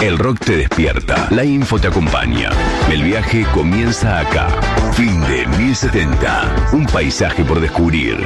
El rock te despierta, la info te acompaña. El viaje comienza acá. Fin de 1070. Un paisaje por descubrir.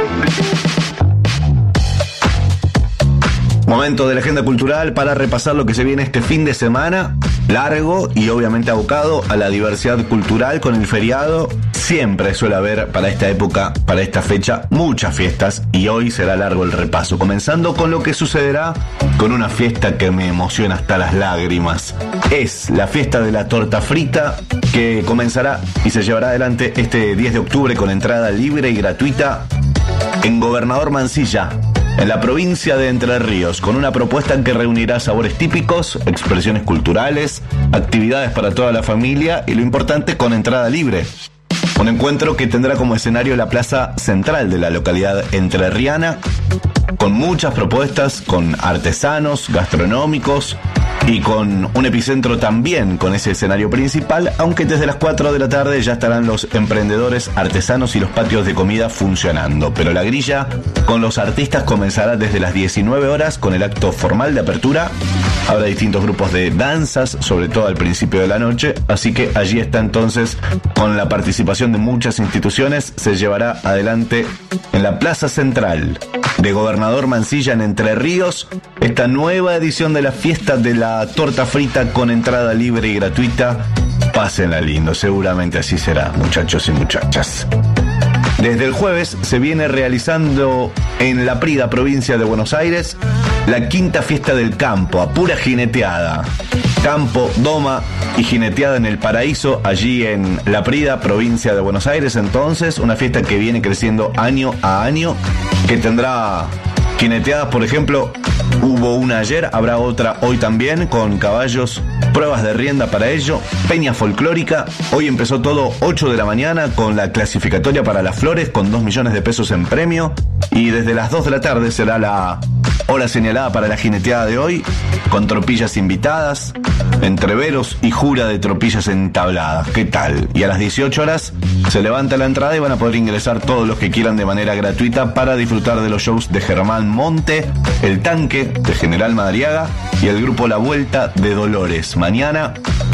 Momento de la agenda cultural para repasar lo que se viene este fin de semana, largo y obviamente abocado a la diversidad cultural con el feriado. Siempre suele haber para esta época, para esta fecha, muchas fiestas y hoy será largo el repaso, comenzando con lo que sucederá con una fiesta que me emociona hasta las lágrimas. Es la fiesta de la torta frita que comenzará y se llevará adelante este 10 de octubre con entrada libre y gratuita en Gobernador Mansilla, en la provincia de Entre Ríos, con una propuesta que reunirá sabores típicos, expresiones culturales, actividades para toda la familia y lo importante, con entrada libre. Un encuentro que tendrá como escenario la plaza central de la localidad entrerriana, con muchas propuestas, con artesanos, gastronómicos y con un epicentro también con ese escenario principal, aunque desde las 4 de la tarde ya estarán los emprendedores, artesanos y los patios de comida funcionando. Pero la grilla con los artistas comenzará desde las 19 horas con el acto formal de apertura. Habrá distintos grupos de danzas, sobre todo al principio de la noche, así que allí está entonces, con la participación de muchas instituciones, se llevará adelante en la Plaza Central de Gobernador Mansilla en Entre Ríos esta nueva edición de la fiesta de la torta frita con entrada libre y gratuita. Pásenla lindo, seguramente así será, muchachos y muchachas. Desde el jueves se viene realizando en La Prida, provincia de Buenos Aires, la quinta fiesta del campo, a pura jineteada. Campo, doma y jineteada en el paraíso, allí en La Prida, provincia de Buenos Aires. Entonces, una fiesta que viene creciendo año a año, que tendrá jineteadas, por ejemplo, hubo una ayer, habrá otra hoy también, con caballos, pruebas de rienda para ello, peña folclórica. Hoy empezó todo 8 de la mañana con la clasificatoria para las flores, con 2 millones de pesos en premio, y desde las 2 de la tarde será la hora señalada para la jineteada de hoy, con tropillas invitadas, entreveros y jura de tropillas entabladas. ¿Qué tal? Y a las 18 horas se levanta la entrada y van a poder ingresar todos los que quieran de manera gratuita para disfrutar de los shows de Germán Monte, El Tanque de General Madariaga y el grupo La Vuelta de Dolores. Mañana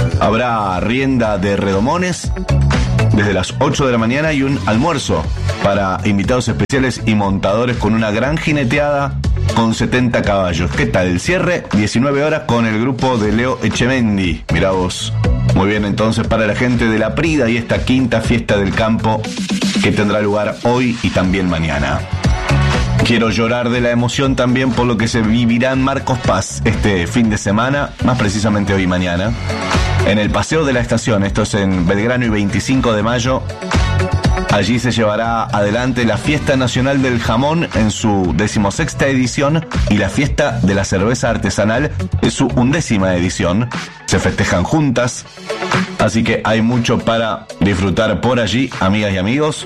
habrá rienda de redomones desde las 8 de la mañana y un almuerzo para invitados especiales y montadores con una gran jineteada con 70 caballos. ¿Qué tal? El cierre, 19 horas con el grupo de Leo Echemendi. Mirá vos. Muy bien, entonces, para la gente de La Prida y esta quinta fiesta del campo que tendrá lugar hoy y también mañana. Quiero llorar de la emoción también por lo que se vivirá en Marcos Paz este fin de semana, más precisamente hoy y mañana, en el Paseo de la Estación. Esto es en Belgrano y 25 de mayo. Allí se llevará adelante la Fiesta Nacional del Jamón en su 16ª edición y la Fiesta de la Cerveza Artesanal en su 11ª edición. Se festejan juntas, así que hay mucho para disfrutar por allí, amigas y amigos.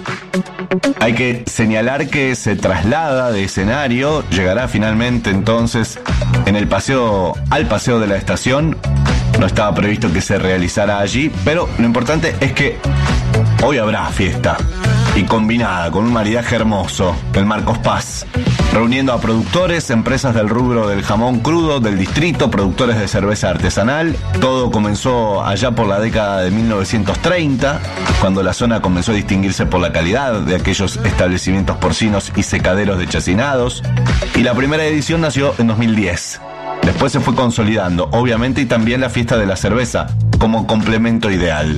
Hay que señalar que se traslada de escenario, llegará finalmente entonces en el paseo, al Paseo de la Estación. No estaba previsto que se realizara allí, pero lo importante es que hoy habrá fiesta y combinada con un maridaje hermoso, el Marcos Paz, reuniendo a productores, empresas del rubro del jamón crudo del distrito, productores de cerveza artesanal. Todo comenzó allá por la década de 1930, cuando la zona comenzó a distinguirse por la calidad de aquellos establecimientos porcinos y secaderos de chacinados, y la primera edición nació en 2010. Después se fue consolidando, obviamente, y también la fiesta de la cerveza como complemento ideal.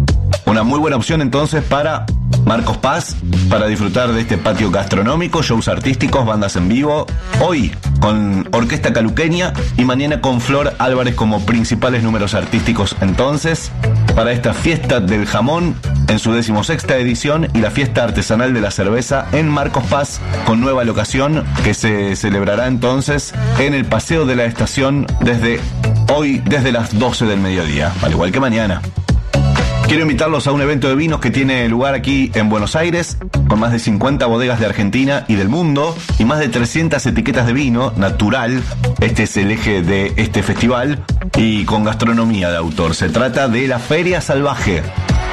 Una muy buena opción entonces para Marcos Paz, para disfrutar de este patio gastronómico, shows artísticos, bandas en vivo, hoy con Orquesta Caluqueña y mañana con Flor Álvarez como principales números artísticos entonces, para esta fiesta del jamón en su 16ª edición y la fiesta artesanal de la cerveza en Marcos Paz, con nueva locación que se celebrará entonces en el Paseo de la Estación desde hoy, desde las 12 del mediodía, al igual que mañana. Quiero invitarlos a un evento de vinos que tiene lugar aquí en Buenos Aires, con más de 50 bodegas de Argentina y del mundo, y más de 300 etiquetas de vino natural. Este es el eje de este festival, y con gastronomía de autor. Se trata de la Feria Salvaje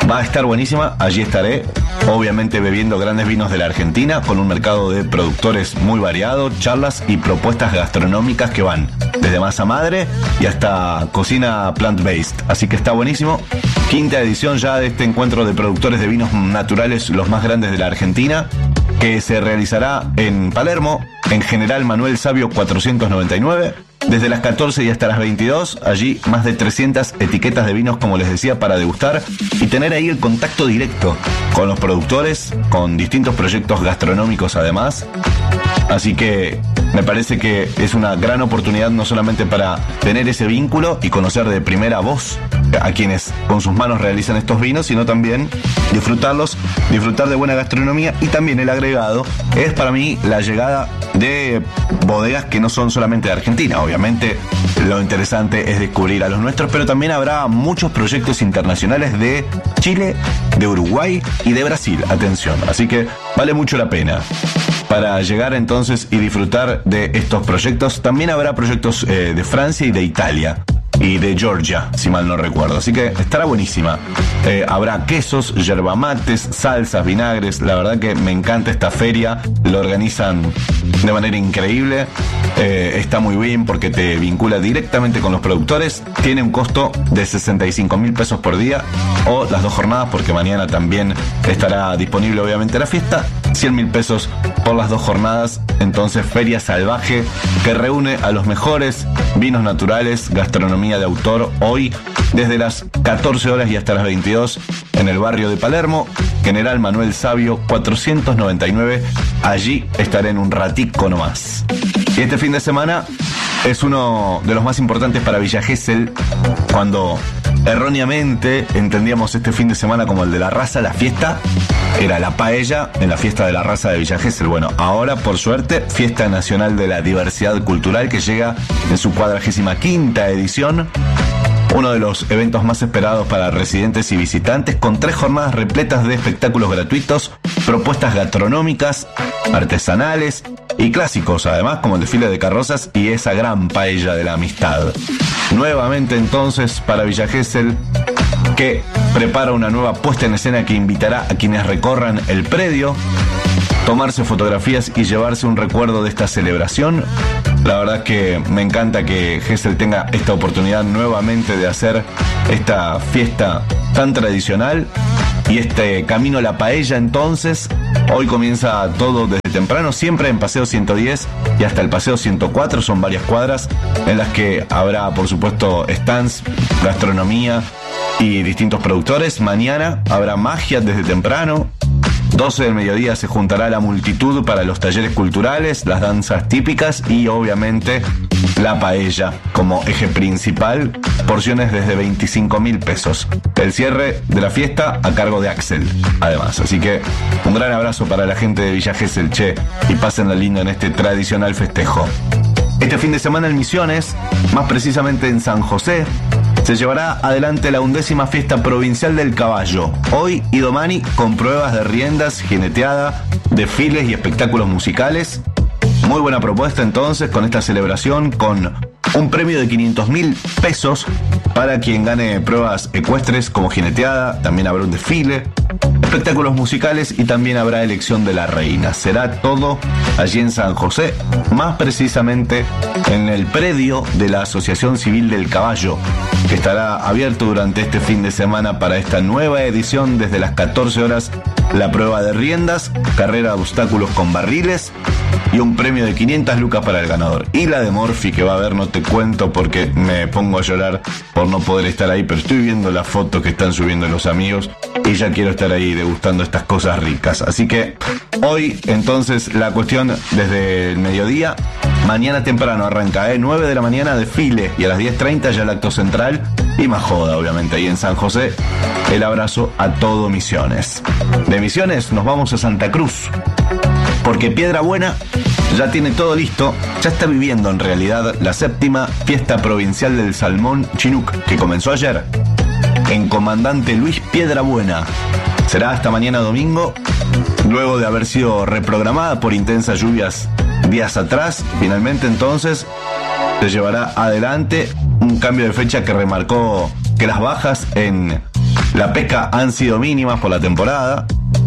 Va a estar buenísima, allí estaré, obviamente bebiendo grandes vinos de la Argentina, con un mercado de productores muy variado, charlas y propuestas gastronómicas que van desde masa madre y hasta cocina plant-based. Así que está buenísimo. 5ª edición ya de este encuentro de productores de vinos naturales, los más grandes de la Argentina, que se realizará en Palermo, en General Manuel Sabio 499, desde las 14 y hasta las 22. Allí más de 300 etiquetas de vinos, como les decía, para degustar y tener ahí el contacto directo con los productores, con distintos proyectos gastronómicos además. Así que me parece que es una gran oportunidad no solamente para tener ese vínculo y conocer de primera voz a quienes con sus manos realizan estos vinos, sino también disfrutarlos, disfrutar de buena gastronomía. Y también el agregado es para mí la llegada de bodegas que no son solamente de Argentina. Obviamente lo interesante es descubrir a los nuestros, pero también habrá muchos proyectos internacionales de Chile, de Uruguay y de Brasil. Atención, así que vale mucho la pena. Para llegar entonces y disfrutar de estos proyectos, también habrá proyectos de Francia y de Italia y de Georgia, si mal no recuerdo. Así que estará buenísima. Habrá quesos, yerba mates, salsas, vinagres. La verdad que me encanta esta feria. Lo organizan de manera increíble. Está muy bien porque te vincula directamente con los productores. Tiene un costo de 65.000 pesos por día, o las 2 jornadas, porque mañana también estará disponible obviamente la fiesta. 100.000 pesos por las 2 jornadas. Entonces, feria salvaje que reúne a los mejores vinos naturales, gastronomía de autor, hoy desde las 14 horas y hasta las 22 en el barrio de Palermo, General Manuel Sabio 499. Allí estaré en un ratico nomás. Y este fin de semana es uno de los más importantes para Villa Gesell, cuando erróneamente entendíamos este fin de semana como el de la raza. La fiesta era la paella en la fiesta de la raza de Villa Gesell. Bueno, ahora por suerte, Fiesta Nacional de la Diversidad Cultural, que llega en su 45ª edición. Uno de los eventos más esperados para residentes y visitantes, con 3 jornadas repletas de espectáculos gratuitos, propuestas gastronómicas, artesanales y clásicos, además, como el desfile de carrozas y esa gran paella de la amistad. Nuevamente entonces para Villa Gesell, que prepara una nueva puesta en escena que invitará a quienes recorran el predio, tomarse fotografías y llevarse un recuerdo de esta celebración. La verdad es que me encanta que Gesell tenga esta oportunidad nuevamente de hacer esta fiesta tan tradicional y este camino a la paella. Entonces, hoy comienza todo desde temprano, siempre en Paseo 110 y hasta el Paseo 104, son varias cuadras en las que habrá, por supuesto, stands, gastronomía y distintos productores. Mañana habrá magia desde temprano. 12 del mediodía se juntará la multitud para los talleres culturales, las danzas típicas y obviamente la paella como eje principal, porciones desde 25.000 pesos. El cierre de la fiesta a cargo de Axel, además. Así que un gran abrazo para la gente de Villa Gesell, che, y pásenla lindo en este tradicional festejo. Este fin de semana en Misiones, más precisamente en San José, se llevará adelante la 11ª Fiesta Provincial del Caballo. Hoy y domani, con pruebas de riendas, jineteada, desfiles y espectáculos musicales. Muy buena propuesta entonces con esta celebración, con un premio de 500.000 pesos para quien gane pruebas ecuestres como jineteada. También habrá un desfile, espectáculos musicales y también habrá elección de la reina. Será todo allí en San José, más precisamente en el predio de la Asociación Civil del Caballo, que estará abierto durante este fin de semana para esta nueva edición. Desde las 14 horas la prueba de riendas, carrera de obstáculos con barriles y un premio de 500 lucas para el ganador. Y la de Morphy que va a haber, no te cuento porque me pongo a llorar por no poder estar ahí, pero estoy viendo la foto que están subiendo los amigos y ya quiero estar ahí degustando estas cosas ricas. Así que hoy entonces la cuestión desde el mediodía. Mañana temprano arranca, 9 de la mañana desfile y a las 10:30 ya el acto central y más joda, obviamente, ahí en San José. El abrazo a todo Misiones. De Misiones nos vamos a Santa Cruz, porque Piedra Buena ya tiene todo listo, ya está viviendo en realidad la 7ª Fiesta Provincial del Salmón Chinook, que comenzó ayer en Comandante Luis Piedrabuena. Será hasta mañana domingo, luego de haber sido reprogramada por intensas lluvias días atrás. Finalmente entonces se llevará adelante un cambio de fecha que remarcó que las bajas en la pesca han sido mínimas por la temporada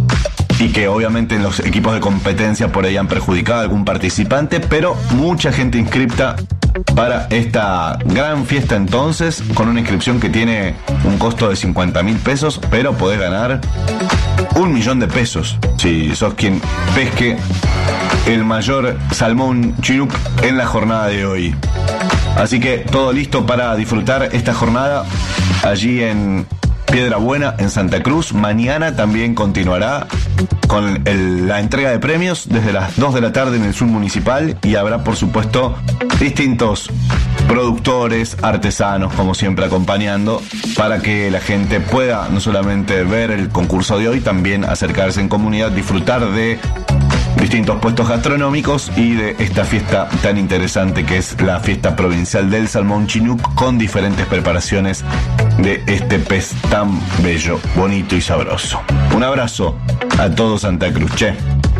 y que obviamente en los equipos de competencia por ahí han perjudicado a algún participante, pero mucha gente inscripta para esta gran fiesta entonces, con una inscripción que tiene un costo de 50.000 pesos, pero podés ganar 1.000.000 de pesos si sos quien pesque el mayor salmón chinook en la jornada de hoy. Así que todo listo para disfrutar esta jornada allí en Piedra Buena, en Santa Cruz. Mañana también continuará con la entrega de premios desde las 2 de la tarde en el Zoom Municipal, y habrá por supuesto distintos productores, artesanos, como siempre, acompañando para que la gente pueda no solamente ver el concurso de hoy, también acercarse en comunidad, disfrutar de distintos puestos gastronómicos y de esta fiesta tan interesante que es la fiesta provincial del salmón chinook, con diferentes preparaciones de este pez tan bello, bonito y sabroso. Un abrazo a todo Santa Cruz, che.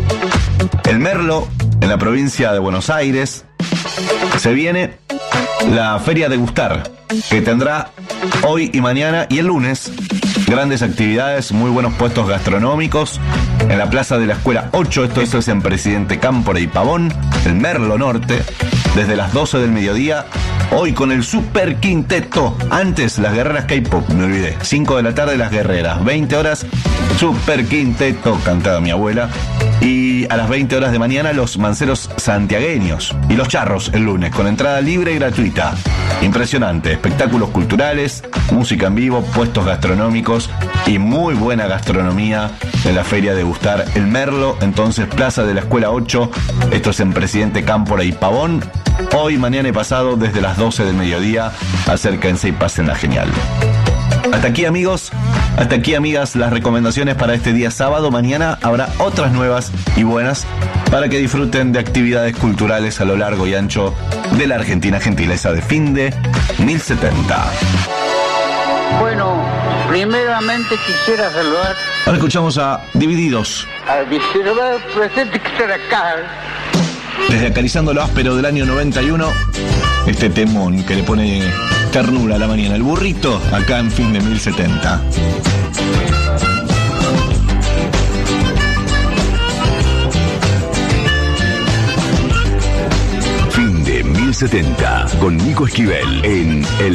El Merlo, en la provincia de Buenos Aires, se viene la Feria de Gustar, que tendrá hoy y mañana y el lunes grandes actividades, muy buenos puestos gastronómicos en la Plaza de la Escuela 8, esto es en Presidente Cámpora y Pavón, el Merlo Norte, desde las 12 del mediodía, hoy con el Super Quinteto. Antes las Guerreras K-Pop, me olvidé, 5 de la tarde las Guerreras, 20 horas Super Quinteto, cantaba mi abuela, y a las 20 horas de mañana los Manceros Santiagueños y los Charros el lunes, con entrada libre y gratuita. Impresionante, espectáculos culturales, música en vivo, puestos gastronómicos y muy buena gastronomía en la Feria de Gustar el Merlo. Entonces, Plaza de la Escuela 8, esto es en Presidente Cámpora y Pavón, hoy, mañana y pasado desde las 12 del mediodía. Acérquense y pásenla genial. Hasta aquí, amigos, hasta aquí, amigas, las recomendaciones para este día sábado. Mañana habrá otras nuevas y buenas para que disfruten de actividades culturales a lo largo y ancho de la Argentina gentileza de fin de 1070. Bueno, primeramente quisiera saludar Ahora escuchamos a Divididos, al viceroy presente que está acá. desde Acariciando lo Áspero del año 91, este temón que le pone ternura a la mañana, el burrito, acá en fin de 1070. Fin de 1070 con Nico Esquivel en el